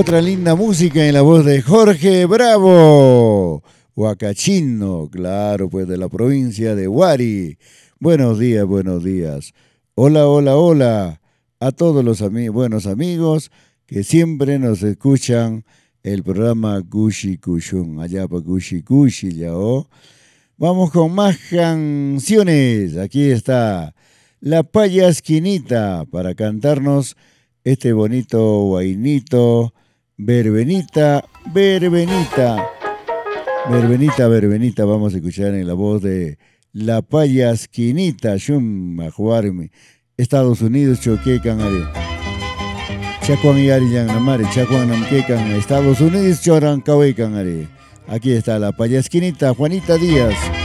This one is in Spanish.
Otra linda música en la voz de Jorge Bravo. Huacachino, claro, pues de la provincia de Huari. Buenos días, buenos días. Hola, hola, hola a todos los buenos amigos que siempre nos escuchan el programa Gushi Kushun, allá para Gushi Kushi, ya oh. Vamos con más canciones. Aquí está La Payasquinita para cantarnos este bonito guainito. Verbenita, verbenita. Verbenita, verbenita, vamos a escuchar en la voz de La Payasquinita, Shum, a jugarme. Estados Unidos, Choque, Canario. Chacuan y Ariyan, Namare, Chacuan, Namquecan, Estados Unidos, Choran, Cahuecan, Ari. Aquí está La Payasquinita, Juanita Díaz.